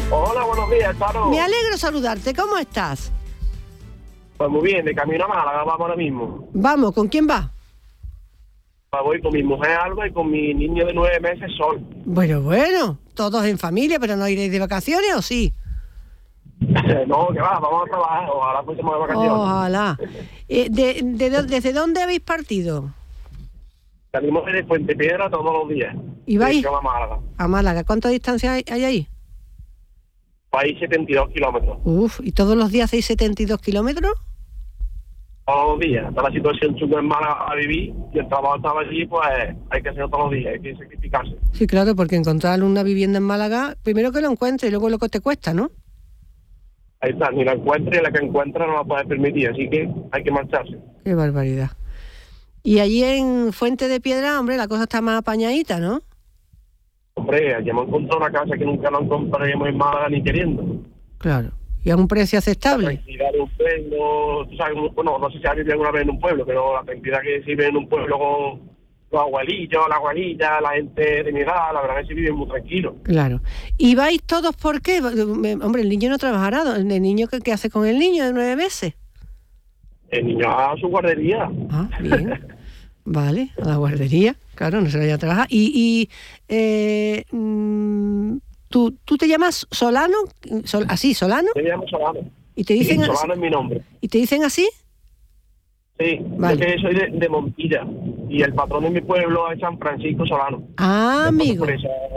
Hola, buenos días, Charo. Me alegro saludarte. ¿Cómo estás? Pues muy bien, de camino a Málaga, vamos ahora mismo. Vamos, ¿con quién vas? Pues voy con mi mujer Alba y con mi niño de 9 meses, Sol. Bueno, todos en familia, pero ¿no iréis de vacaciones o sí? No, que va, vamos a trabajar, ojalá fuésemos de vacaciones. Ojalá. ¿Desde dónde habéis partido? Salimos de Fuente Piedra todos los días. ¿Y vais? A Málaga. A Málaga. ¿Cuánta distancia hay ahí? País 72 kilómetros. Uf, ¿y todos los días hacéis 72 kilómetros? Todos los días. Está la situación chunga en Málaga a vivir y el trabajo estaba allí, pues hay que hacerlo todos los días, hay que sacrificarse. Sí, claro, porque encontrar una vivienda en Málaga, primero que lo encuentres y luego lo que te cuesta, ¿no? Ahí está, ni la encuentra y la que encuentra no la puede permitir, así que hay que marcharse. Qué barbaridad. Y allí en Fuente de Piedra, hombre, la cosa está más apañadita, ¿no? Hombre, allí hemos encontrado una casa que nunca nos encontraremos en Málaga ni queriendo. Claro. ¿Y a un precio aceptable? La tranquilidad de un pueblo, tú sabes, bueno, no sé si has vivido alguna vez en un pueblo, pero la tranquilidad que se vive en un pueblo con los abuelillos, la abuelita, la gente de mi edad, la verdad que se vive muy tranquilo. Claro. ¿Y vais todos por qué? Hombre, el niño no trabajará. ¿El niño qué hace con el niño de 9 meses? El niño a su guardería. Ah, bien. Vale, a la guardería. Claro, no se vaya a trabajar. ¿Tú te llamas Solano? ¿Así, Solano? Yo me llamo Solano. ¿Y te dicen sí, Solano es mi nombre. ¿Y te dicen así? Sí, vale. Yo soy de Montilla y el patrón de mi pueblo es San Francisco Solano. Ah, amigo.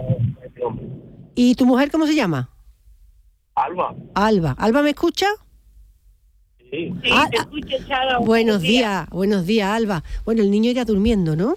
¿Y tu mujer cómo se llama? Alba. ¿Alba me escucha? Sí, te escucho, Charo. Buenos días, Alba. Bueno, el niño irá durmiendo, ¿no?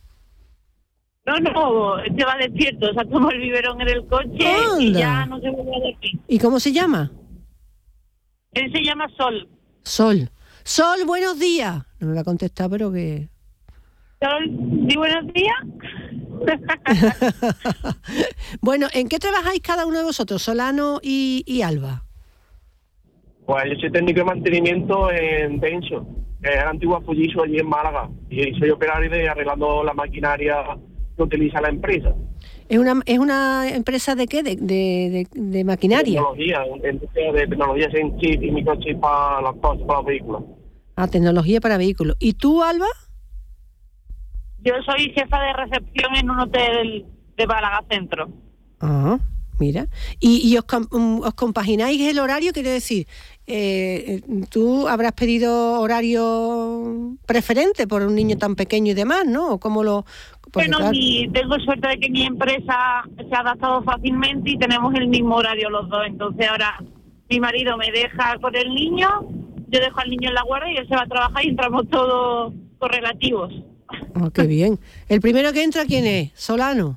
No, se va despierto, o sea, tomó el biberón en el coche. ¡Anda! Y ya no se vuelve a dormir. ¿Y cómo se llama? Él se llama Sol. Sol, buenos días. No me va a contestar, pero que... Sol, ¿di buenos días? Bueno, ¿en qué trabajáis cada uno de vosotros, Solano y Alba? Pues yo soy técnico de mantenimiento en Tenso, que es la antigua Fujitsu allí en Málaga. Y soy operario de arreglando la maquinaria que utiliza la empresa. ¿Es una empresa de qué? ¿De maquinaria? De tecnologías en chip y microchip para los vehículos. Ah, tecnología para vehículos. ¿Y tú, Alba? Yo soy jefa de recepción en un hotel de Málaga Centro. Ah, mira. ¿Y os compagináis el horario? Quiero decir, tú habrás pedido horario preferente por un niño tan pequeño y demás, ¿no? ¿Cómo lo...? Bueno, claro, tengo suerte de que mi empresa se ha adaptado fácilmente y tenemos el mismo horario los dos. Entonces ahora mi marido me deja con el niño, yo dejo al niño en la guardia y él se va a trabajar y entramos todos correlativos. Oh, qué bien. ¿El primero que entra quién es? ¿Solano?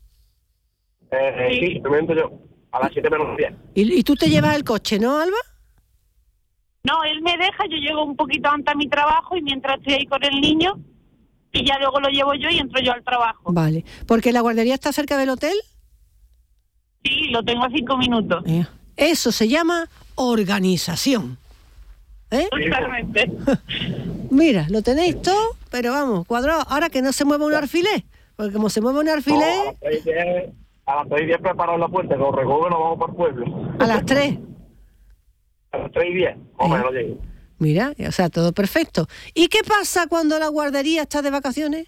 Sí, me entro yo, a las 7 menos 10. ¿Y tú te llevas el coche, no, Alba? No, él me deja, yo llego un poquito antes a mi trabajo y mientras estoy ahí con el niño, y ya luego lo llevo yo y entro yo al trabajo. Vale. ¿Porque la guardería está cerca del hotel? Sí, lo tengo a 5 minutos. Eso se llama organización. Totalmente. Mira, lo tenéis todo, pero vamos, cuadrado. Ahora que no se mueva un alfiler, porque como se mueve un alfiler... A las 3:10 preparado la puerta, los recojo y nos vamos para el pueblo. ¿A las 3? A las 3:10, o menos llego. Mira, o sea, todo perfecto. ¿Y qué pasa cuando la guardería está de vacaciones?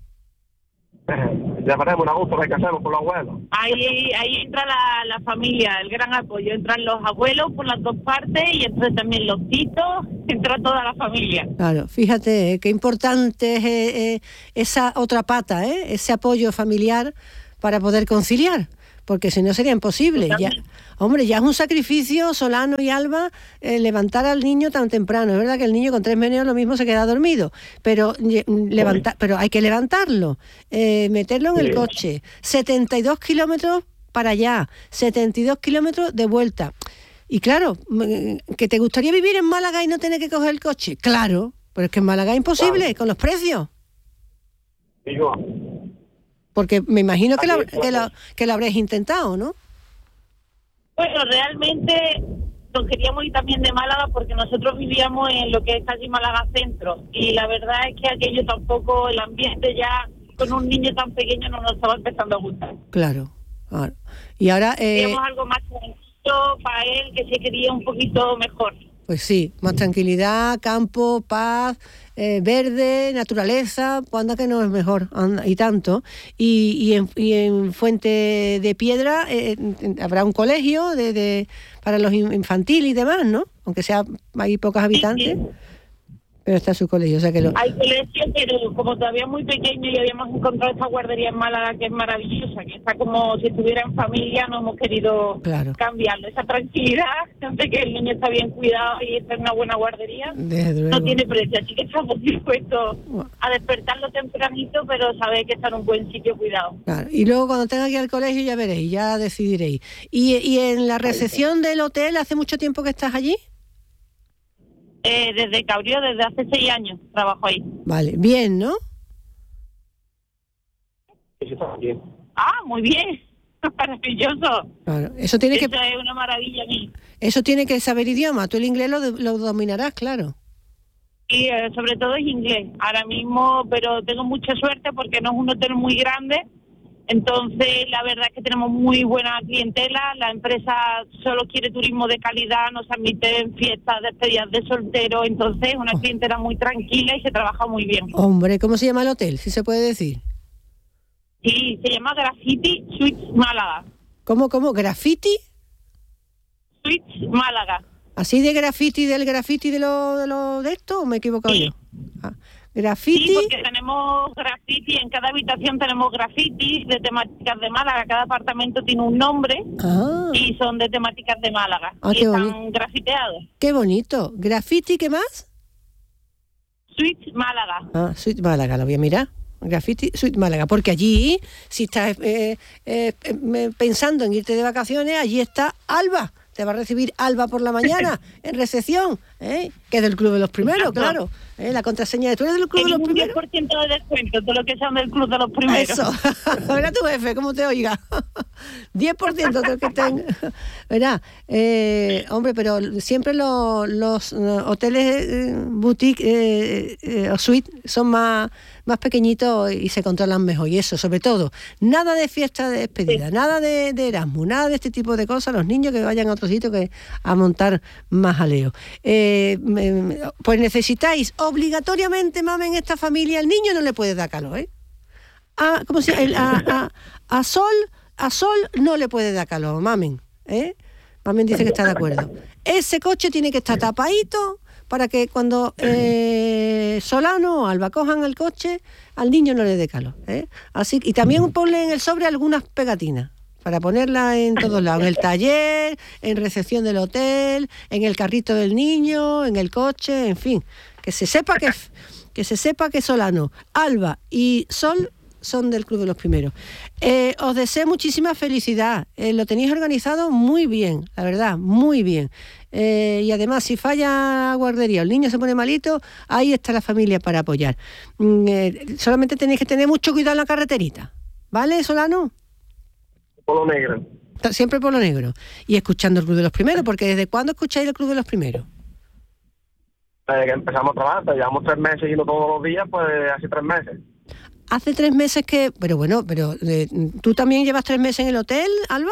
Ya tenemos una gusto que hacemos con los abuelos. Ahí entra la familia, el gran apoyo. Entran los abuelos por las dos partes y entran también los titos, entra toda la familia. Claro, fíjate qué importante es esa otra pata, ese apoyo familiar para poder conciliar, porque si no sería imposible. Ya es un sacrificio, Solano y Alba, levantar al niño tan temprano. Es verdad que el niño con 3 meses lo mismo se queda dormido, pero pero hay que levantarlo, meterlo en el coche, 72 kilómetros para allá, 72 kilómetros de vuelta. Y claro, ¿que te gustaría vivir en Málaga y no tener que coger el coche? Claro, pero es que en Málaga es imposible, con los precios. Digo... Porque me imagino que lo habréis intentado, ¿no? Bueno, realmente nos queríamos ir también de Málaga porque nosotros vivíamos en lo que es casi Málaga Centro. Y la verdad es que aquello tampoco, el ambiente ya con un niño tan pequeño no nos estaba empezando a gustar. Claro. Y ahora... queríamos algo más para él, que se quería un poquito mejor. Pues sí, más tranquilidad, campo, paz, verde, naturaleza, pues anda que no es mejor, anda, y tanto. Y en Fuente de Piedra habrá un colegio para los infantiles y demás, ¿no? Aunque hay pocos habitantes. Sí. Pero está su colegio, o sea que Hay colegio, pero como todavía es muy pequeño y habíamos encontrado esta guardería en Málaga que es maravillosa, que está como si estuviera en familia, no hemos querido cambiarlo. Esa tranquilidad de que el niño está bien cuidado y está en una buena guardería, no tiene precio. Así que estamos dispuestos a despertarlo tempranito, pero saber que está en un buen sitio cuidado. Claro. Y luego cuando tenga que ir al colegio ya veréis, ya decidiréis. ¿Y en la recepción del hotel hace mucho tiempo que estás allí? Desde que abrió, desde hace 6 años trabajo ahí. Vale, bien, ¿no? Sí, está bien. Ah, muy bien. Maravilloso. Claro, eso es una maravilla a mí. Eso tiene que saber idioma. Tú el inglés lo dominarás, claro. Y sobre todo es inglés. Ahora mismo, pero tengo mucha suerte porque no es un hotel muy grande. Entonces, la verdad es que tenemos muy buena clientela. La empresa solo quiere turismo de calidad, nos admiten fiestas, despedidas de solteros. Entonces, una clientela muy tranquila y se trabaja muy bien. Hombre, ¿cómo se llama el hotel? Si se puede decir. Sí, se llama Graffiti Suites Málaga. ¿Cómo? ¿Graffiti? Suites Málaga. ¿Así de graffiti, del graffiti de esto o me he equivocado yo? Graffiti. Sí, porque tenemos graffiti, en cada habitación tenemos graffiti de temáticas de Málaga. Cada apartamento tiene un nombre y son de temáticas de Málaga. Y están grafiteados. Qué bonito. ¿Graffiti qué más? Suites Málaga. Suites Málaga, lo voy a mirar. Graffiti Suites Málaga, porque allí, si estás pensando en irte de vacaciones, allí está Alba. Te va a recibir Alba por la mañana en recepción, que es del Club de los Primeros, claro. La contraseña de tú eres del Club de los Primeros. Un 10% de descuento, todo lo que sean del Club de los Primeros. Eso. Verá tu jefe, cómo te oiga. 10% de lo que tenga. Verá, hombre, pero siempre los hoteles boutique o suite son más pequeñitos y se controlan mejor. Y eso, sobre todo, nada de fiesta de despedida, nada de Erasmus, nada de este tipo de cosas. Los niños que vayan a otro sitio que a montar más jaleo. Pues necesitáis obligatoriamente, mami, en esta familia, el niño no le puede dar calor, ¿eh? A Sol no le puede dar calor, mamen, ¿eh? Mamen dice que está de acuerdo. Ese coche tiene que estar tapadito para que cuando Solano o Alba cojan el coche, al niño no le dé calor, ¿eh? Así, y también ponle en el sobre algunas pegatinas para ponerla en todos lados, en el taller, en recepción del hotel, en el carrito del niño, en el coche, en fin, que se sepa que Solano, Alba y Sol son del Club de los Primeros. Os deseo muchísima felicidad. Lo tenéis organizado muy bien, la verdad, muy bien. Y además, si falla la guardería, el niño se pone malito, ahí está la familia para apoyar. Solamente tenéis que tener mucho cuidado en la carreterita, ¿vale, Solano? Polo negro. Siempre Polo negro. Y escuchando el Club de los Primeros, porque ¿desde cuándo escucháis el Club de los Primeros? Desde que empezamos a trabajar, llevamos 3 meses yendo todos los días, pues hace 3 meses. Hace 3 meses que... Pero ¿tú también llevas 3 meses en el hotel, Alba?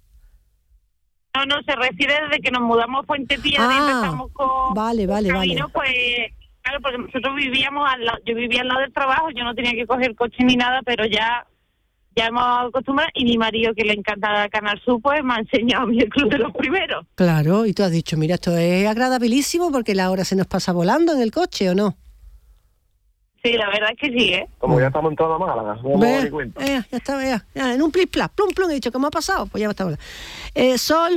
No, se refiere desde que nos mudamos a Fuente Piedra y empezamos con... Vale. Pues, claro, porque nosotros vivíamos yo vivía al lado del trabajo, yo no tenía que coger coche ni nada, pero ya hemos acostumbrado, y mi marido, que le encanta Canal Sur, pues me ha enseñado a mí el Club de los Primeros. Claro, y tú has dicho, mira, esto es agradabilísimo porque la hora se nos pasa volando en el coche, ¿o no? Sí, la verdad es que sí, ¿eh? Como ya estamos en toda Málaga, no me doy cuenta. Ya está, en un plis-plas, plum, he dicho, ¿cómo ha pasado? Pues ya estamos. Sol,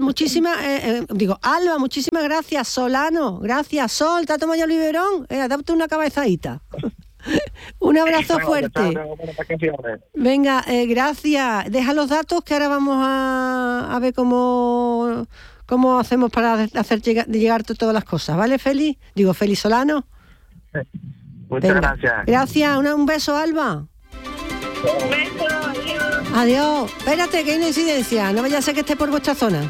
Alba, muchísimas gracias. Solano, gracias. Sol, ¿te has tomado ya el biberón? Date una cabezadita. Un abrazo fuerte. Venga, gracias. Deja los datos que ahora vamos a ver cómo hacemos para hacer llegar todas las cosas, ¿vale, Feli? Feli Solano. Muchas gracias. Gracias, un beso, Alba. Un beso, adiós. Espérate, que hay una incidencia, no vaya a ser que esté por vuestra zona.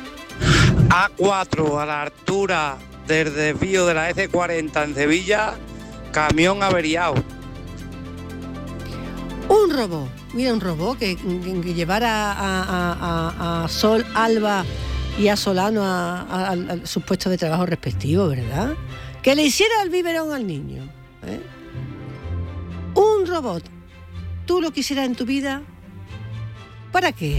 A4, a la altura del desvío de la S40 en Sevilla, camión averiado. Un robo, mira, un robo que llevara a Sol, Alba y a Solano a sus puestos de trabajo respectivos, ¿verdad? Que le hiciera el biberón al niño, ¿eh? Un robot, ¿tú lo quisieras en tu vida? ¿Para qué?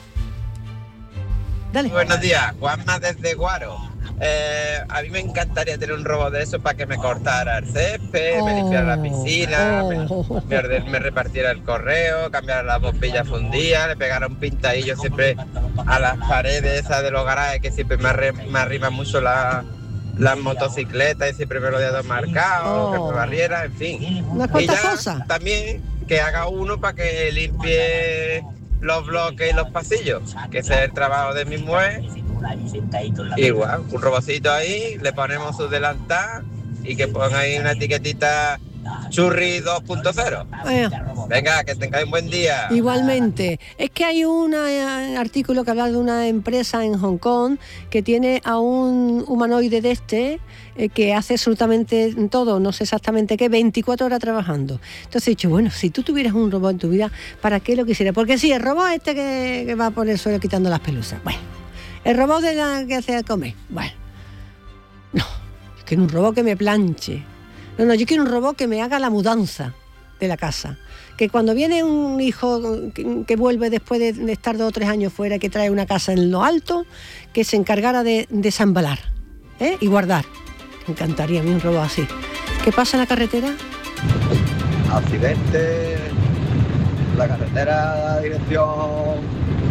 Dale. Buenos días, Juanma desde Guaro. A mí me encantaría tener un robot de eso para que me cortara el césped, me limpiara la piscina, me repartiera el correo, cambiara las bombillas fundidas, le pegara un pintadillo siempre a las paredes esas de los garajes, que siempre me arriman mucho las motocicletas y siempre me lo dejo marcado, que me barriera, en fin. Y ya también que haga uno para que limpie los bloques y los pasillos, que ese es el trabajo de mi mujer. Igual, un robocito ahí, le ponemos su delantal y que ponga ahí una etiquetita Churri 2.0. Venga, que tengáis un buen día. Igualmente. Es que hay un artículo que habla de una empresa en Hong Kong que tiene a un humanoide de que hace absolutamente todo, no sé exactamente qué, 24 horas trabajando. Entonces he dicho, bueno, si tú tuvieras un robot en tu vida, ¿para qué lo quisieras? Porque sí, el robot que va por el suelo quitando las pelusas. Bueno, el robot de la que hace comer. Bueno, no, yo quiero un robot que me planche. No, yo quiero un robot que me haga la mudanza de la casa. Que cuando viene un hijo que vuelve después de estar 2 o 3 años fuera, que trae una casa en lo alto, que se encargara de desambalar, y guardar. Me encantaría a mí un robot así. ¿Qué pasa en la carretera? Accidente, la carretera, dirección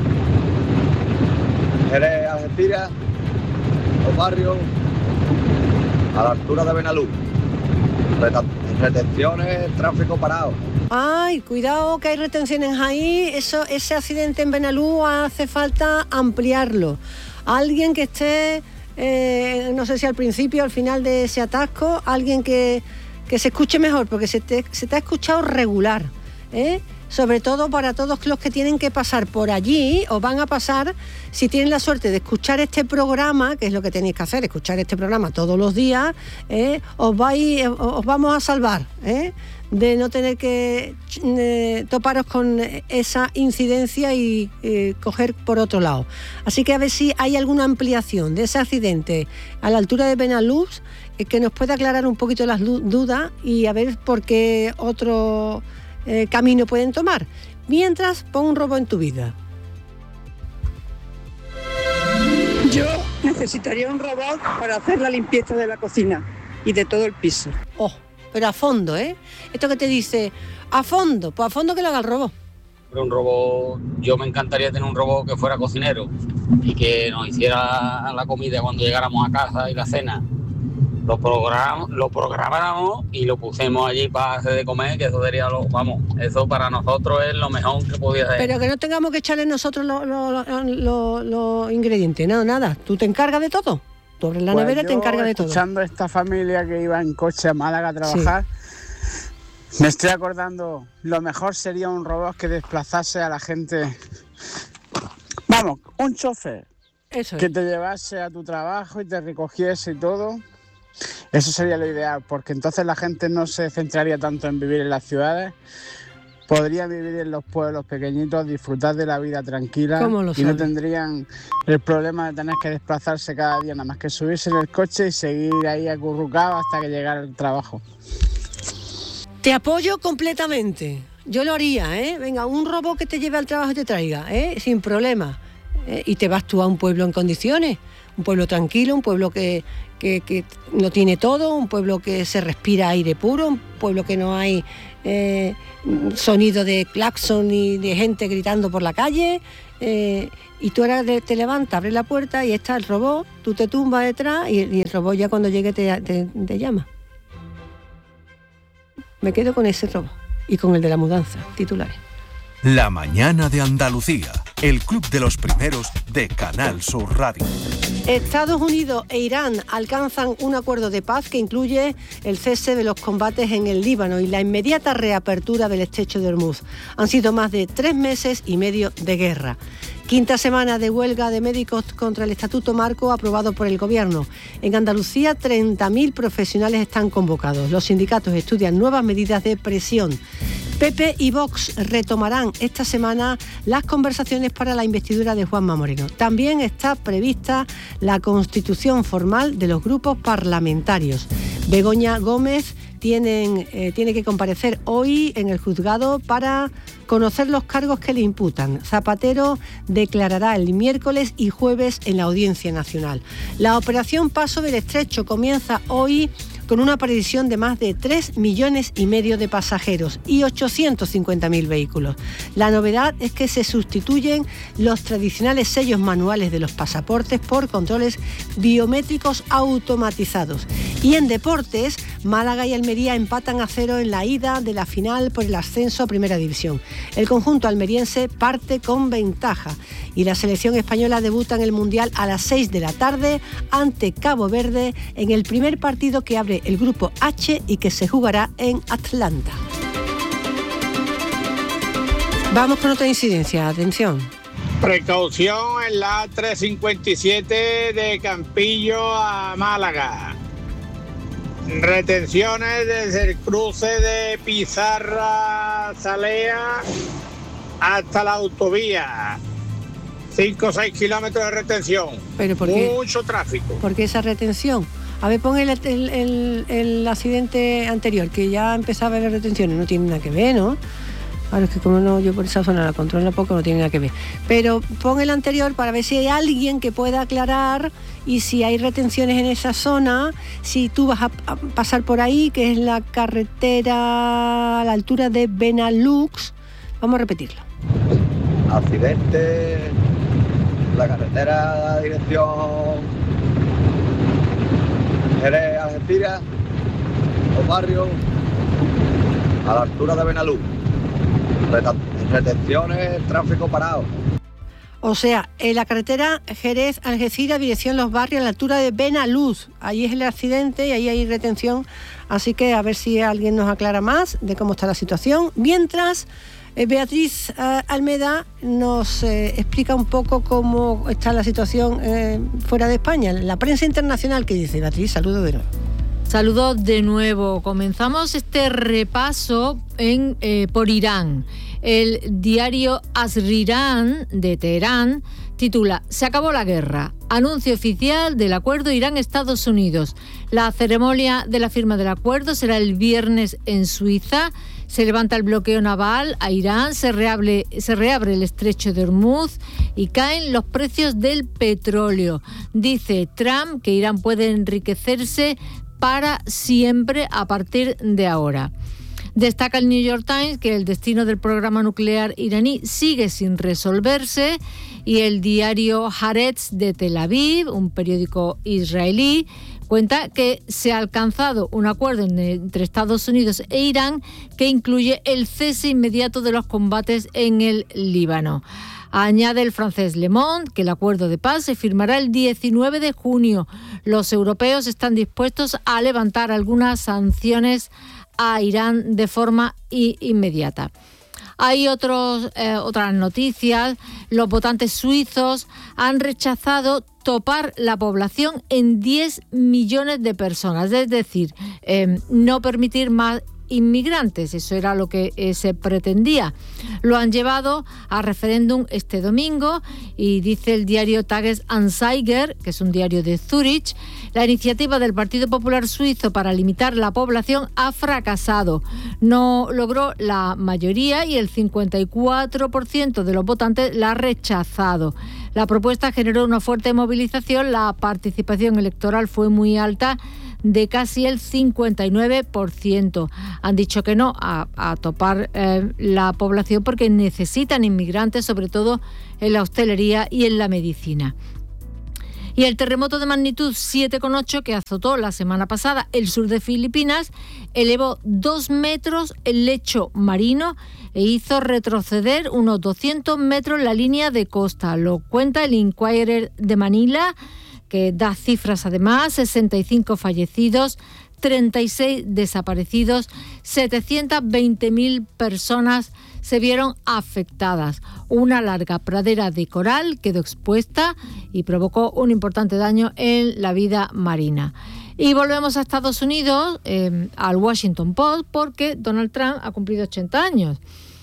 Jerez, Algeciras, los barrios, a la altura de Benalú. Retenciones, tráfico parado. Ay, cuidado que hay retenciones ahí. Ese accidente en Benalú hace falta ampliarlo. Alguien que esté, no sé si al principio o al final de ese atasco, alguien que se escuche mejor, porque se te ha escuchado regular, sobre todo para todos los que tienen que pasar por allí o van a pasar, si tienen la suerte de escuchar este programa, que es lo que tenéis que hacer, escuchar este programa todos los días, os vamos a salvar, de no tener que toparos con esa incidencia y coger por otro lado. Así que a ver si hay alguna ampliación de ese accidente a la altura de Benalús, que nos pueda aclarar un poquito las dudas y a ver por qué otro camino pueden tomar. Mientras, pon un robot en tu vida. Yo necesitaría un robot para hacer la limpieza de la cocina y de todo el piso. Oh, pero a fondo, Esto que te dice, a fondo, pues a fondo que lo haga el robot. Un robot, yo me encantaría tener un robot que fuera cocinero y que nos hiciera la comida cuando llegáramos a casa y la cena. Lo programáramos y lo pusimos allí para hacer de comer, que eso sería eso para nosotros es lo mejor que podía ser. Pero que no tengamos que echarle nosotros los ingredientes, nada. Tú te encargas de todo. Tú abres la nevera y te encargas de todo. Escuchando a esta familia que iba en coche a Málaga a trabajar, me estoy acordando, lo mejor sería un robot que desplazase a la gente. Vamos, un chofer. Eso es. Que te llevase a tu trabajo y te recogiese y todo. Eso sería lo ideal, porque entonces la gente no se centraría tanto en vivir en las ciudades, podría vivir en los pueblos pequeñitos, disfrutar de la vida tranquila y no tendrían el problema de tener que desplazarse cada día, nada más que subirse en el coche y seguir ahí acurrucado hasta que llegara al trabajo. Te apoyo completamente. Yo lo haría, Venga, un robot que te lleve al trabajo y te traiga, sin problema. Y te vas tú a un pueblo en condiciones, un pueblo tranquilo, un pueblo que no tiene todo, un pueblo que se respira aire puro, un pueblo que no hay sonido de claxon ni de gente gritando por la calle, y tú ahora te levantas, abres la puerta y está el robot, tú te tumbas detrás y el robot ya cuando llegue te llama. Me quedo con ese robot y con el de la mudanza, titulares. La mañana de Andalucía, el club de los primeros de Canal Sur Radio. Estados Unidos e Irán alcanzan un acuerdo de paz que incluye el cese de los combates en el Líbano y la inmediata reapertura del estrecho de Hormuz. Han sido más de 3 meses y medio de guerra. 5ª semana de huelga de médicos contra el Estatuto Marco aprobado por el Gobierno. En Andalucía, 30.000 profesionales están convocados. Los sindicatos estudian nuevas medidas de presión. PP y Vox retomarán esta semana las conversaciones para la investidura de Juanma Moreno. También está prevista la constitución formal de los grupos parlamentarios. Begoña Gómez tiene que comparecer hoy en el juzgado para conocer los cargos que le imputan. Zapatero declarará el miércoles y jueves en la Audiencia Nacional. La operación Paso del Estrecho comienza hoy con una previsión de más de 3,5 millones de pasajeros y 850.000 vehículos. La novedad es que se sustituyen los tradicionales sellos manuales de los pasaportes por controles biométricos automatizados. Y en deportes, Málaga y Almería empatan a 0 en la ida de la final por el ascenso a Primera División. El conjunto almeriense parte con ventaja y la selección española debuta en el Mundial a las 6 de la tarde ante Cabo Verde en el primer partido que abre el grupo H y que se jugará en Atlanta. Vamos con otra incidencia, atención. Precaución en la 357 de Campillo a Málaga. Retenciones desde el cruce de Pizarra-Zalea hasta la autovía. 5 o 6 kilómetros de retención. ¿Pero por qué? Mucho tráfico. ¿Por qué esa retención? A ver, pon el accidente anterior, que ya empezaba a haber retenciones. No tiene nada que ver, ¿no? Claro, es que como no, yo por esa zona la controlo poco, no tiene nada que ver. Pero pon el anterior para ver si hay alguien que pueda aclarar y si hay retenciones en esa zona, si tú vas a pasar por ahí, que es la carretera a la altura de Benalux. Vamos a repetirlo. Accidente, la carretera, dirección Jerez, Algeciras, los barrios, a la altura de Benaluz. Retenciones, tráfico parado. O sea, en la carretera Jerez, Algeciras, dirección Los Barrios, a la altura de Benaluz. Ahí es el accidente y ahí hay retención. Así que a ver si alguien nos aclara más de cómo está la situación. Mientras, Beatriz Almeda nos explica un poco cómo está la situación fuera de España. La prensa internacional, ¿qué dice? Beatriz, saludos de nuevo. Saludos de nuevo. Comenzamos este repaso por Irán. El diario Asriran de Teherán titula «Se acabó la guerra. Anuncio oficial del acuerdo Irán-Estados Unidos. La ceremonia de la firma del acuerdo será el viernes en Suiza. Se levanta el bloqueo naval a Irán, se reabre el estrecho de Hormuz y caen los precios del petróleo. Dice Trump que Irán puede enriquecerse para siempre a partir de ahora». Destaca el New York Times que el destino del programa nuclear iraní sigue sin resolverse y el diario Haaretz de Tel Aviv, un periódico israelí, cuenta que se ha alcanzado un acuerdo entre Estados Unidos e Irán que incluye el cese inmediato de los combates en el Líbano. Añade el francés Le Monde que el acuerdo de paz se firmará el 19 de junio. Los europeos están dispuestos a levantar algunas sanciones a Irán de forma inmediata. Hay otras noticias. Los votantes suizos han rechazado topar la población en 10 millones de personas, es decir, no permitir más inmigrantes, eso era lo que se pretendía. Lo han llevado a referéndum este domingo y dice el diario Tages-Anzeiger, que es un diario de Zúrich, la iniciativa del Partido Popular Suizo para limitar la población ha fracasado. No logró la mayoría y el 54% de los votantes la ha rechazado. La propuesta generó una fuerte movilización, la participación electoral fue muy alta, de casi el 59%. Han dicho que no a topar la población porque necesitan inmigrantes, sobre todo en la hostelería y en la medicina. Y el terremoto de magnitud 7,8 que azotó la semana pasada el sur de Filipinas elevó 2 metros el lecho marino e hizo retroceder unos 200 metros la línea de costa. Lo cuenta el Inquirer de Manila, que da cifras además: 65 fallecidos, 36 desaparecidos, 720.000 personas se vieron afectadas. Una larga pradera de coral quedó expuesta y provocó un importante daño en la vida marina. Y volvemos a Estados Unidos, al Washington Post, porque Donald Trump ha cumplido 80 años.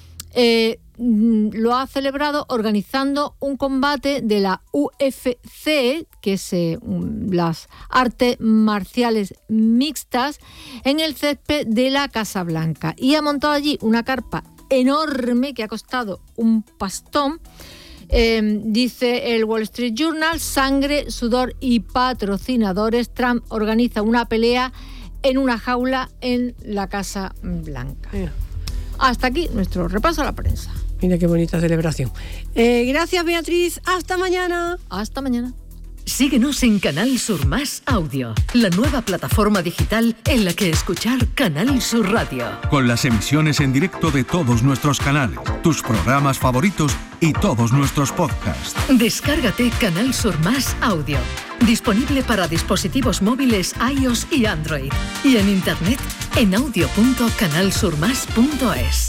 Lo ha celebrado organizando un combate de la UFC, que es las artes marciales mixtas, en el césped de la Casa Blanca. Y ha montado allí una carpa enorme que ha costado un pastón. Dice el Wall Street Journal: sangre, sudor y patrocinadores. Trump organiza una pelea en una jaula en la Casa Blanca. Hasta aquí nuestro repaso a la prensa. Mira qué bonita celebración. Gracias, Beatriz. Hasta mañana. Hasta mañana. Síguenos en Canal Sur Más Audio, la nueva plataforma digital en la que escuchar Canal Sur Radio. Con las emisiones en directo de todos nuestros canales, tus programas favoritos y todos nuestros podcasts. Descárgate Canal Sur Más Audio, disponible para dispositivos móviles iOS y Android, y en internet en audio.canalsurmas.es.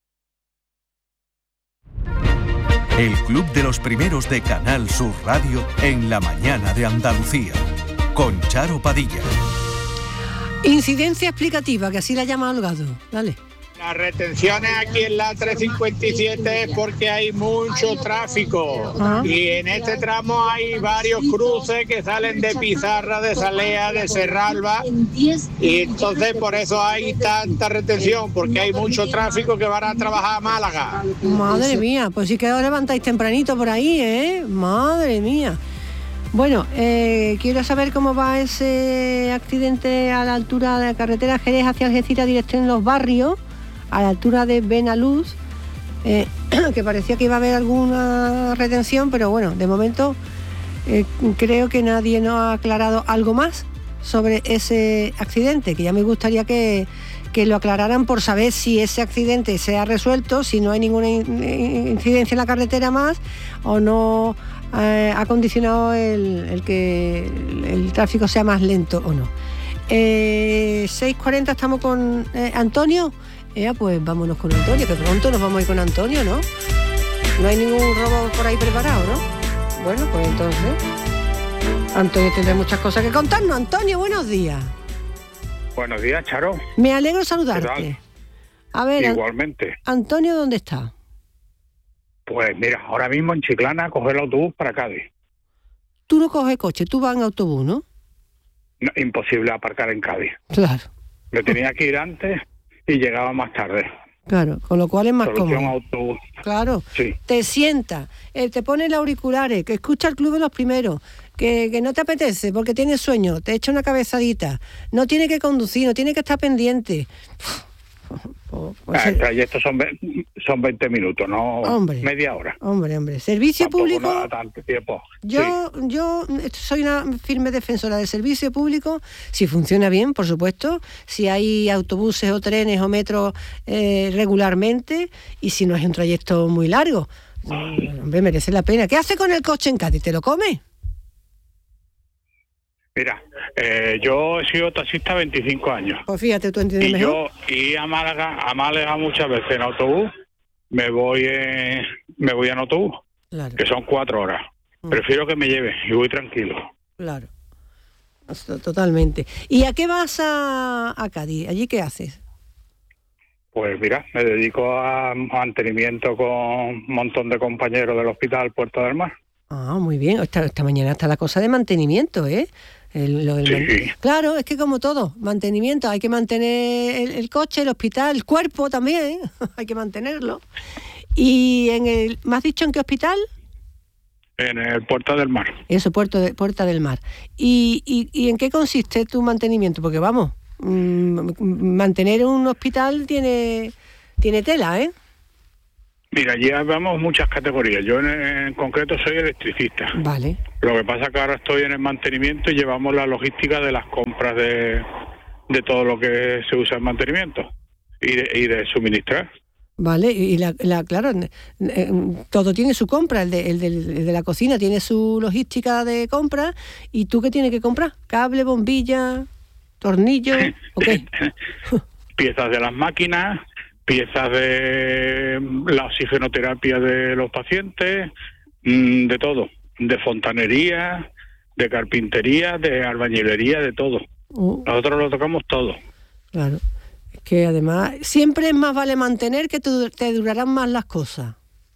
El Club de los Primeros de Canal Sur Radio en la mañana de Andalucía, con Charo Padilla. Incidencia explicativa, que así la llama Holgado. Dale. Las retenciones aquí en la 357 es porque hay mucho tráfico. Y en este tramo hay varios cruces que salen de Pizarra, de Salea, de Serralba. Y entonces por eso hay tanta retención, porque hay mucho tráfico que van a trabajar a Málaga. Madre mía, pues sí que os levantáis tempranito por ahí, ¿eh? Madre mía. Bueno, quiero saber cómo va ese accidente a la altura de la carretera Jerez hacia Algeciras, dirección Los Barrios, a la altura de Benaluz, que parecía que iba a haber alguna retención, pero bueno, de momento creo que nadie nos ha aclarado algo más sobre ese accidente, que ya me gustaría que lo aclararan por saber si ese accidente se ha resuelto, si no hay ninguna incidencia en la carretera más, o no ha condicionado el que el tráfico sea más lento o no. 6:40 estamos con Antonio. Pues vámonos con Antonio, que pronto nos vamos a ir con Antonio, ¿no? No hay ningún robo por ahí preparado, ¿no? Bueno, pues entonces Antonio tendrá muchas cosas que contarnos. Antonio, buenos días. Buenos días, Charo. Me alegro saludarte. A ver, igualmente. Antonio, ¿dónde está? Pues mira, ahora mismo en Chiclana a coger el autobús para Cádiz. Tú no coges coche, tú vas en autobús, ¿no? No, imposible aparcar en Cádiz. Claro. Me tenía que ir antes y llegaba más tarde. Claro, con lo cual es más Solución cómodo. Autobús. Claro, sí. Te sientas, te pones los auriculares, que escucha el Club de los Primeros, que no te apetece porque tienes sueño, te echa una cabezadita, no tiene que conducir, no tiene que estar pendiente. El trayecto son 20 minutos, no media hora. Hombre, servicio tampoco público. No da tanto tiempo. Yo soy una firme defensora del servicio público, si funciona bien, por supuesto, si hay autobuses o trenes o metros regularmente, y si no es un trayecto muy largo. Hombre, merece la pena. ¿Qué hace con el coche en Cádiz? ¿Te lo come? Mira, yo he sido taxista 25 años. Pues fíjate, tú entiendes mejor. Yo y a Málaga muchas veces en autobús, me voy en autobús, claro, que son 4 horas. Prefiero que me lleve y voy tranquilo. Claro, totalmente. ¿Y a qué vas a Cádiz? ¿Allí qué haces? Pues mira, me dedico a mantenimiento con un montón de compañeros del Hospital Puerto del Mar. Ah, muy bien. Esta mañana está la cosa de mantenimiento, ¿eh? Sí. Claro, es que como todo, mantenimiento, hay que mantener el coche, el hospital, el cuerpo también, hay que mantenerlo. ¿Y me has dicho en qué hospital? En el Puerto del Mar. Eso, Puerta del Mar. ¿Y en qué consiste tu mantenimiento? Porque vamos, mantener un hospital tiene tela, ¿eh? Mira, llevamos muchas categorías. Yo en concreto soy electricista. Vale. Lo que pasa es que ahora estoy en el mantenimiento y llevamos la logística de las compras de todo lo que se usa en mantenimiento y de suministrar. Vale, y claro, todo tiene su compra. El de la cocina tiene su logística de compra. ¿Y tú qué tienes que comprar? ¿Cable, bombilla, tornillo? ¿O qué? Piezas de las máquinas, piezas de la oxigenoterapia de los pacientes, de todo, de fontanería, de carpintería, de albañilería, de todo. Nosotros lo tocamos todo. Claro, es que además siempre es más vale mantener que te durarán más las cosas.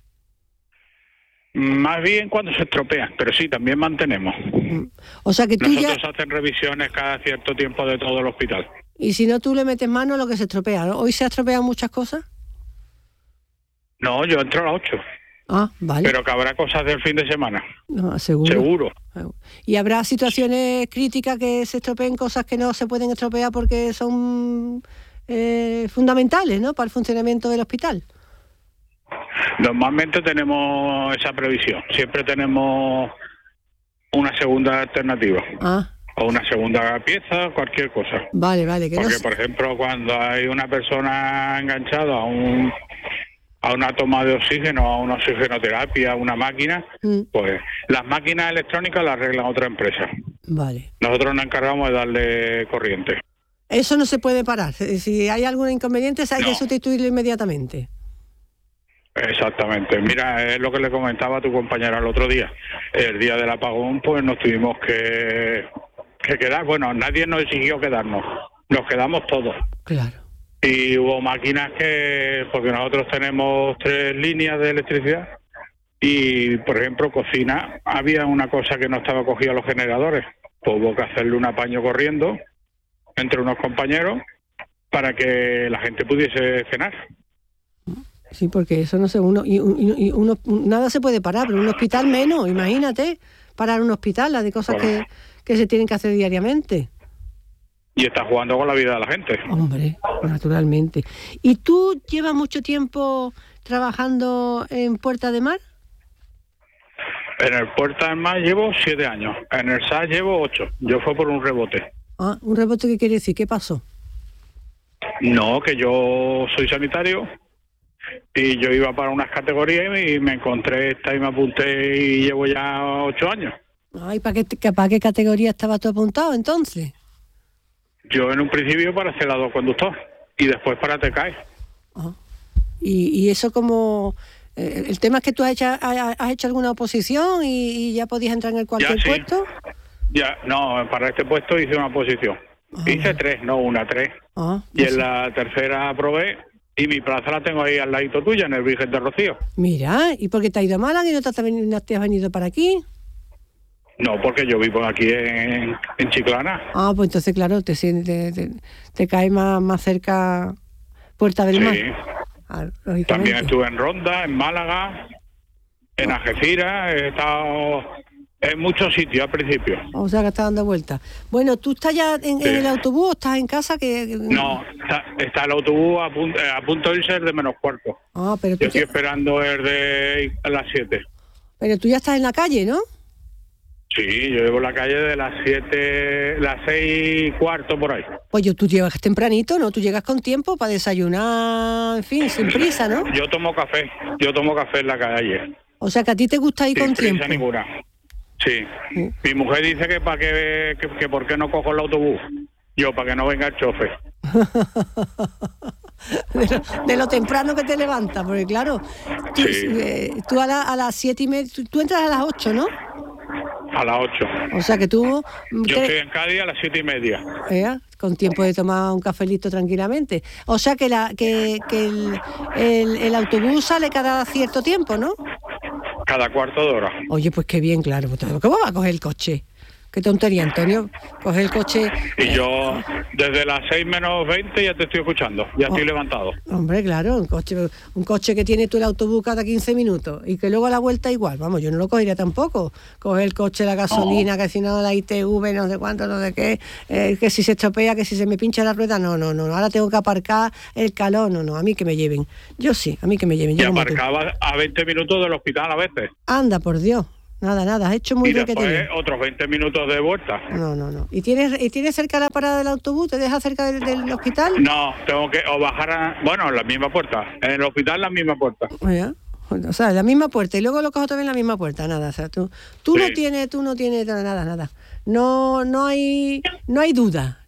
Más bien cuando se estropean, pero sí, también mantenemos. O sea que nosotros hacen revisiones cada cierto tiempo de todo el hospital. Y si no, tú le metes mano a lo que se estropea, ¿no? ¿Hoy se ha estropeado muchas cosas? No, yo entro a las 8. Ah, vale. Pero que habrá cosas del fin de semana. No, seguro. Seguro. ¿Y habrá situaciones críticas que se estropeen cosas que no se pueden estropear porque son fundamentales, ¿no?, para el funcionamiento del hospital? Normalmente tenemos esa previsión. Siempre tenemos una segunda alternativa. O una segunda pieza, cualquier cosa. Vale. Porque, por ejemplo, cuando hay una persona enganchada a una toma de oxígeno, a una oxigenoterapia, a una máquina, pues las máquinas electrónicas las arreglan otra empresa. Vale. Nosotros nos encargamos de darle corriente. Eso no se puede parar. Si hay algún inconveniente, hay que sustituirlo inmediatamente. Exactamente. Mira, es lo que le comentaba a tu compañera el otro día. El día del apagón, pues nos tuvimos que quedar. Bueno, nadie nos exigió quedarnos. Nos quedamos todos. Claro. Y hubo máquinas porque nosotros tenemos 3 líneas de electricidad y, por ejemplo, cocina, había una cosa que no estaba cogida a los generadores. Pues hubo que hacerle un apaño corriendo entre unos compañeros para que la gente pudiese cenar. Sí, porque eso no sé, uno nada se puede parar, pero un hospital menos, imagínate, parar un hospital, las de cosas que se tienen que hacer diariamente. Y está jugando con la vida de la gente. Hombre, naturalmente. ¿Y tú llevas mucho tiempo trabajando en Puerta de Mar? En el Puerta de Mar llevo 7 años. En el SAS llevo 8. Yo fue por un rebote. Ah, ¿un rebote qué quiere decir? ¿Qué pasó? No, que yo soy sanitario y yo iba para unas categorías y me encontré esta y me apunté y llevo ya 8 años. Ay, ¿para qué categoría estaba tú apuntado entonces? Yo en un principio para celador conductor y después para TCAE. Y eso como... el tema es que tú has hecho alguna oposición y ya podías entrar en cualquier puesto. Ya, no, para este puesto hice una oposición. Hice 3, no una, 3. Y en la tercera aprobé y mi plaza la tengo ahí al ladito tuya, en el Virgen de Rocío. Mira, ¿y por qué te has ido a Málaga y no te has venido para aquí? No, porque yo vivo aquí en Chiclana. Ah, pues entonces, claro, te cae más cerca Puerta del Mar. Sí. También estuve en Ronda, en Málaga, en Algeciras, he estado en muchos sitios al principio. O sea, que estás dando vueltas. Bueno, ¿tú estás ya en el autobús o estás en casa? No, está el autobús a punto de irse de menos cuarto. Ah, pero yo estoy esperando el de las 7. Pero tú ya estás en la calle, ¿no? Sí, yo llevo la calle de las 7, las 6:15 por ahí. Pues tú llegas tempranito, ¿no? Tú llegas con tiempo para desayunar, en fin, sin prisa, ¿no? Yo tomo café en la calle. O sea, que a ti te gusta ir con tiempo. Sin prisa ninguna. Sí. Mi mujer dice que para que por qué no cojo el autobús. Yo, para que no venga el chofer. de lo temprano que te levantas, porque claro, tú a las 7:30, tú entras a las 8, ¿no? A las 8. O sea que tú... Yo estoy en Cádiz a las 7:30. Con tiempo de tomar un cafelito tranquilamente. O sea que el autobús sale cada cierto tiempo, ¿no? Cada cuarto de hora. Oye, pues qué bien, claro. ¿Cómo va a coger el coche? Qué tontería, Antonio. Coger el coche... Y yo desde las 6:20 ya te estoy escuchando. Ya estoy levantado. Hombre, claro, un coche que tiene tú el autobús cada 15 minutos y que luego a la vuelta igual. Vamos, yo no lo cogería tampoco. Coger el coche, la gasolina, que si no la ITV, no sé cuánto, no sé qué, que si se estropea, que si se me pincha la rueda. No. Ahora tengo que aparcar el calor. No, a mí que me lleven. Yo sí, a mí que me lleven. Y aparcaba a 20 minutos del hospital a veces. Anda, por Dios. Nada, has hecho muy bien que tienes. Y después otros 20 minutos de vuelta. No. ¿Y tienes cerca la parada del autobús? ¿Te deja cerca del hospital? No, tengo que bajar en la misma puerta. En el hospital la misma puerta. O sea, la misma puerta y luego lo cojo también en la misma puerta. Nada, o sea, tú no tienes nada. No hay duda.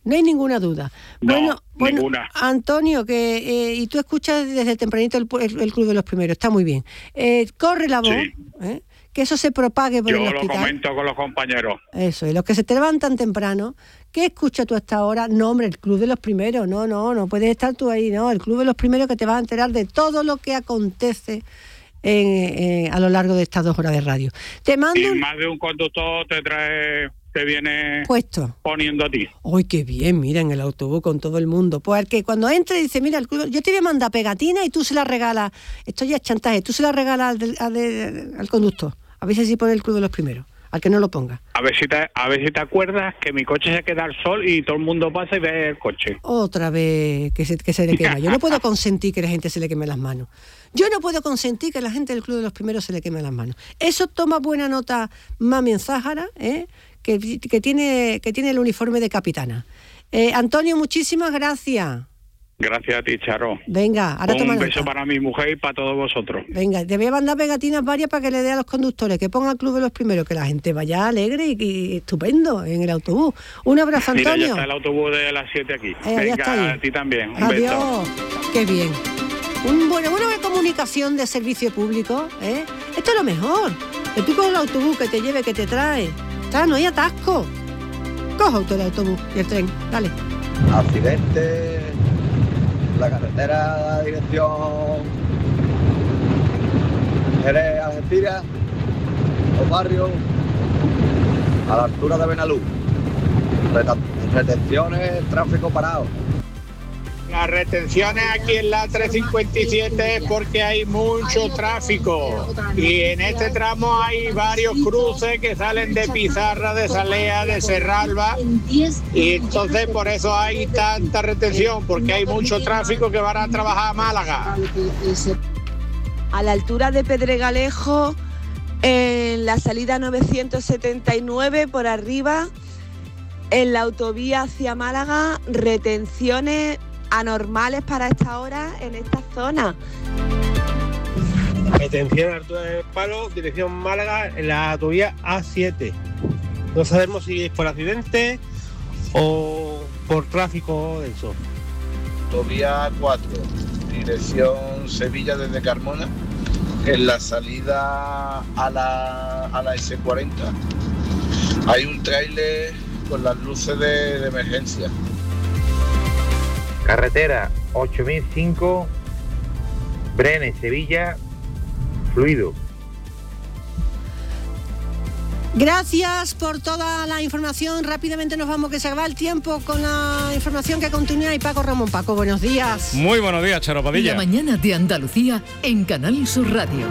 No hay ninguna duda. No, bueno, ninguna. Antonio, y tú escuchas desde tempranito el Club de los Primeros, está muy bien. Corre la voz, Sí. Que eso se propague por el Yo hospital. lo comento con los compañeros. Eso, y los que se te levantan temprano, ¿qué escuchas tú hasta ahora? No, hombre, el Club de los Primeros, no puedes estar tú ahí, no, el Club de los Primeros, que te vas a enterar de todo lo que acontece a lo largo de estas 2 horas de radio. Te mando Y más de un conductor te viene puesto poniendo a ti. ¡Ay, qué bien! Mira, en el autobús con todo el mundo. Pues al que cuando entre dice, mira, yo te voy a mandar pegatina y tú se la regalas. Esto ya es chantaje. Tú se la regalas al conductor. A ver si pone el Club de los Primeros. Al que no lo ponga. A ver si te acuerdas que mi coche se queda al sol y todo el mundo pasa y ve el coche. Otra vez que se le quema. Yo no puedo consentir que la gente se le queme las manos. Yo no puedo consentir que la gente del Club de los Primeros se le queme las manos. Eso toma buena nota Mami en Záhara, que tiene el uniforme de capitana. Antonio, muchísimas gracias. Gracias a ti, Charo. Venga, ahora toma un nota. beso para mi mujer y para todos vosotros. Venga, te voy a mandar pegatinas varias para que le dé a los conductores, que ponga el Club de los Primeros, que la gente vaya alegre y estupendo en el autobús. Un abrazo, Mira, Antonio. ya está el autobús de las 7 aquí. Ya está ahí. Venga, a ti también. Un Adiós. beso. Qué bien. Una buena comunicación de servicio público, Esto es lo mejor. Que tú con el autobús que te lleve, que te trae. No hay atasco. Coja el autobús y el tren. Dale. Accidente. La carretera, dirección Jerez, Algeciras, Los Barrios, a la altura de Benalú. Retenciones, tráfico parado. Las retenciones aquí en la 357 es porque hay mucho tráfico y en este tramo hay varios cruces que salen de Pizarra, de Salea, de Serralba y entonces por eso hay tanta retención, porque hay mucho tráfico que van a trabajar a Málaga. A la altura de Pedregalejo, en la salida 979 por arriba, en la autovía hacia Málaga, retenciones anormales para esta hora en esta zona. Retención a la altura del Palo, dirección Málaga, en la autovía A7. No sabemos si es por accidente o por tráfico denso. Autovía 4, dirección Sevilla desde Carmona, en la salida a la S40. Hay un tráiler con las luces de emergencia. Carretera 8005, Brenes, Sevilla, fluido. Gracias por toda la información. Rápidamente nos vamos, que se va el tiempo con la información que continúa. Y Paco Ramón. Paco, buenos días. Muy buenos días, Charo Padilla. La mañana de Andalucía en Canal Sur Radio.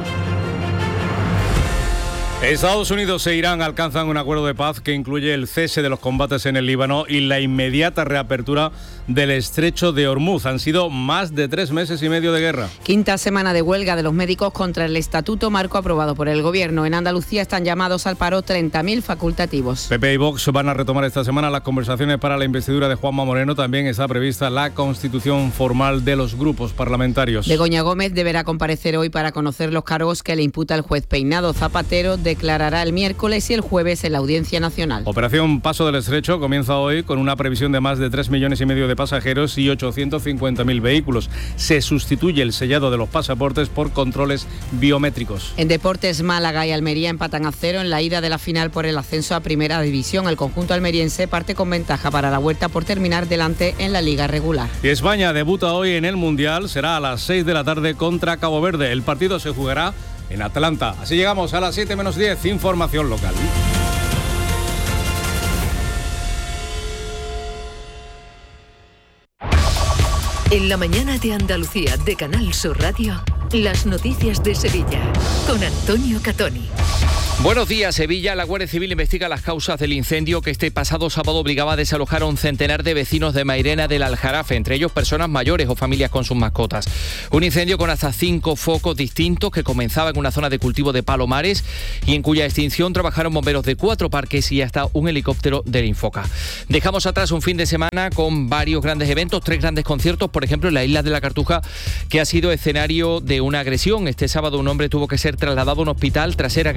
Estados Unidos e Irán alcanzan un acuerdo de paz que incluye el cese de los combates en el Líbano y la inmediata reapertura del estrecho de Hormuz. Han sido más de 3 meses y medio de guerra. Quinta semana de huelga de los médicos contra el estatuto marco aprobado por el Gobierno. En Andalucía están llamados al paro 30.000 facultativos. PP y Vox van a retomar esta semana las conversaciones para la investidura de Juanma Moreno. También está prevista la constitución formal de los grupos parlamentarios. Begoña Gómez deberá comparecer hoy para conocer los cargos que le imputa el juez Peinado. Zapatero declarará el miércoles y el jueves en la Audiencia Nacional. Operación Paso del Estrecho comienza hoy con una previsión de más de 3,5 millones de pasajeros y 850.000 vehículos. Se sustituye el sellado de los pasaportes por controles biométricos. En deportes, Málaga y Almería empatan a 0 en la ida de la final por el ascenso a Primera División. El conjunto almeriense parte con ventaja para la vuelta por terminar delante en la liga regular. Y España debuta hoy en el Mundial. Será a las 6 de la tarde contra Cabo Verde. El partido se jugará en Atlanta. Así llegamos a las 7 menos 10. Información local. En la mañana de Andalucía de Canal Sur Radio, las noticias de Sevilla con Antonio Catoni. Buenos días, Sevilla. La Guardia Civil investiga las causas del incendio que este pasado sábado obligaba a desalojar a un centenar de vecinos de Mairena del Aljarafe, entre ellos personas mayores o familias con sus mascotas. Un incendio con hasta 5 focos distintos que comenzaba en una zona de cultivo de palomares y en cuya extinción trabajaron bomberos de 4 parques y hasta un helicóptero del Infoca. Dejamos atrás un fin de semana con varios grandes eventos, 3 grandes conciertos, por ejemplo en la isla de la Cartuja, que ha sido escenario de una agresión. Este sábado un hombre tuvo que ser trasladado a un hospital tras ser agredido por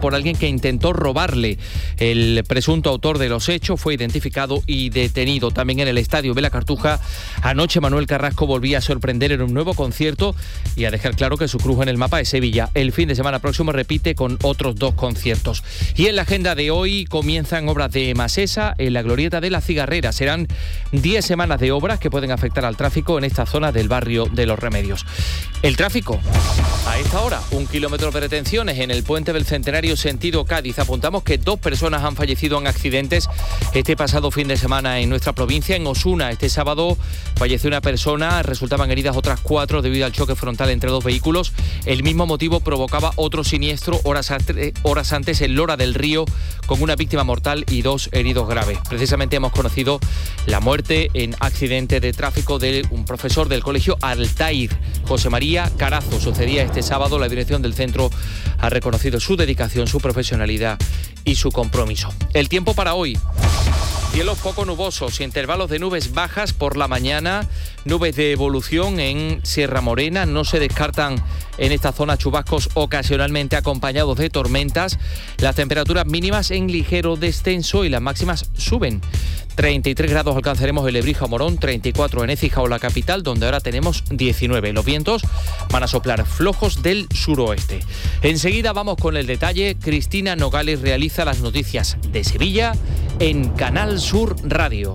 por alguien que intentó robarle. El presunto autor de los hechos fue identificado y detenido. También en el Estadio de la Cartuja, anoche Manuel Carrasco volvía a sorprender en un nuevo concierto y a dejar claro que su cruz en el mapa es Sevilla. El fin de semana próximo repite con otros 2 conciertos. Y en la agenda de hoy comienzan obras de Masesa en la glorieta de la Cigarrera. Serán 10 semanas de obras que pueden afectar al tráfico en esta zona del barrio de Los Remedios. El tráfico, a esta hora, 1 kilómetro de retenciones en el puente del Centenario sentido Cádiz. Apuntamos que 2 personas han fallecido en accidentes este pasado fin de semana en nuestra provincia. En Osuna, este sábado, falleció una persona, resultaban heridas otras 4 debido al choque frontal entre 2 vehículos. El mismo motivo provocaba otro siniestro horas antes en Lora del Río, con una víctima mortal y 2 heridos graves. Precisamente hemos conocido la muerte en accidente de tráfico de un profesor del colegio Altair, José María Carazo. Sucedía este sábado. La dirección del centro ha reconocido su dedicación, su profesionalidad y su compromiso. El tiempo para hoy. Cielos poco nubosos, intervalos de nubes bajas por la mañana, nubes de evolución en Sierra Morena. No se descartan en esta zona chubascos ocasionalmente acompañados de tormentas. Las temperaturas mínimas en ligero descenso y las máximas suben. 33 grados alcanzaremos en Lebrija o Morón, 34 en Écija o la capital, donde ahora tenemos 19. Los vientos van a soplar flojos del suroeste. Enseguida vamos con el detalle. Cristina Nogales realiza las noticias de Sevilla en Canal Sur Radio.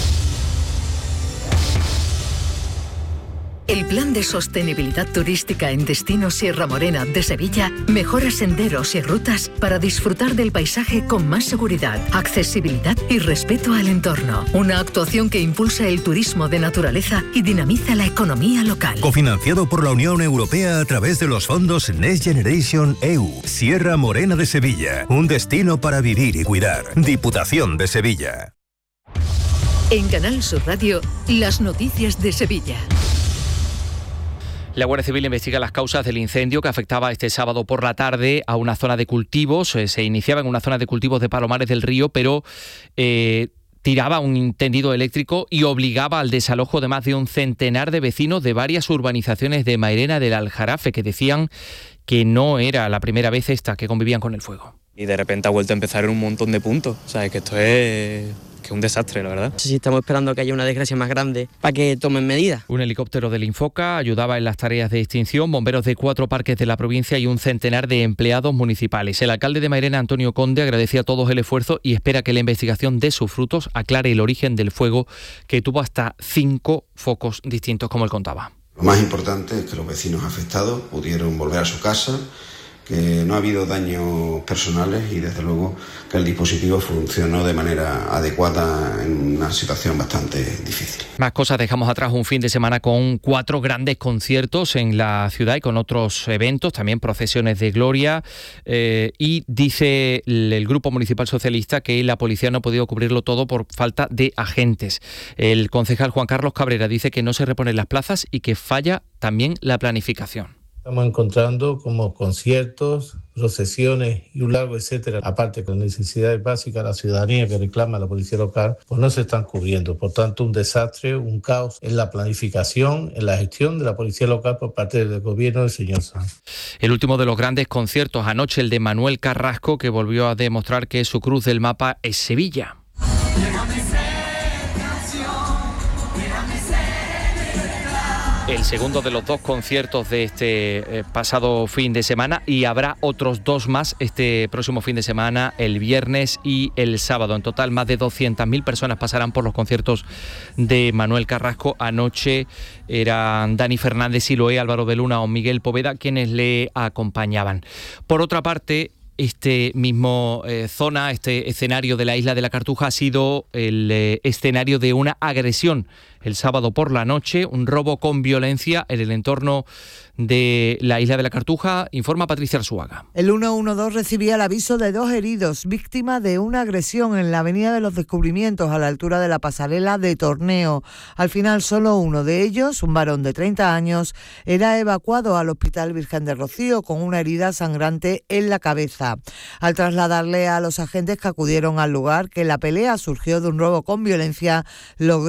El Plan de Sostenibilidad Turística en Destino Sierra Morena de Sevilla mejora senderos y rutas para disfrutar del paisaje con más seguridad, accesibilidad y respeto al entorno. Una actuación que impulsa el turismo de naturaleza y dinamiza la economía local. Cofinanciado por la Unión Europea a través de los fondos Next Generation EU. Sierra Morena de Sevilla, un destino para vivir y cuidar. Diputación de Sevilla. En Canal Sur Radio, las noticias de Sevilla. La Guardia Civil investiga las causas del incendio que afectaba este sábado por la tarde a una zona de cultivos. Se iniciaba en una zona de cultivos de Palomares del Río, pero tiraba un tendido eléctrico y obligaba al desalojo de más de un centenar de vecinos de varias urbanizaciones de Mairena del Aljarafe, que decían que no era la primera vez esta que convivían con el fuego. Y de repente ha vuelto a empezar en un montón de puntos. O sea, que esto es un desastre, la verdad. Sí, estamos esperando que haya una desgracia más grande para que tomen medidas. Un helicóptero del Infoca ayudaba en las tareas de extinción, bomberos de 4 parques de la provincia y un centenar de empleados municipales. El alcalde de Mairena, Antonio Conde, agradecía a todos el esfuerzo y espera que la investigación dé sus frutos, aclare el origen del fuego, que tuvo hasta 5 focos distintos, como él contaba. Lo más importante es que los vecinos afectados pudieron volver a su casa, que no ha habido daños personales y desde luego que el dispositivo funcionó de manera adecuada en una situación bastante difícil. Más cosas, dejamos atrás un fin de semana con 4 grandes conciertos en la ciudad y con otros eventos, también procesiones de gloria, y dice el Grupo Municipal Socialista que la policía no ha podido cubrirlo todo por falta de agentes. El concejal Juan Carlos Cabrera dice que no se reponen las plazas y que falla también la planificación. Estamos encontrando como conciertos, procesiones y un largo etcétera, aparte con necesidades básicas de la ciudadanía que reclama la policía local, pues no se están cubriendo. Por tanto, un desastre, un caos en la planificación, en la gestión de la policía local por parte del gobierno del señor Sanz. El último de los grandes conciertos anoche, el de Manuel Carrasco, que volvió a demostrar que su cruz del mapa es Sevilla. El segundo de los 2 conciertos de este pasado fin de semana, y habrá otros 2 más este próximo fin de semana, el viernes y el sábado. En total, más de 200.000 personas pasarán por los conciertos de Manuel Carrasco. Anoche eran Dani Fernández, Siloé, Álvaro de Luna o Miguel Poveda quienes le acompañaban. Por otra parte, este mismo este escenario de la isla de la Cartuja ha sido el escenario de una agresión el sábado por la noche, un robo con violencia en el entorno de la isla de la Cartuja, informa Patricia Arzuaga. El 112 recibía el aviso de 2 heridos, víctimas de una agresión en la Avenida de los Descubrimientos, a la altura de la pasarela de Torneo. Al final, solo uno de ellos, un varón de 30 años, era evacuado al Hospital Virgen de Rocío con una herida sangrante en la cabeza. Al trasladarle a los agentes que acudieron al lugar, que la pelea surgió de un robo con violencia, logró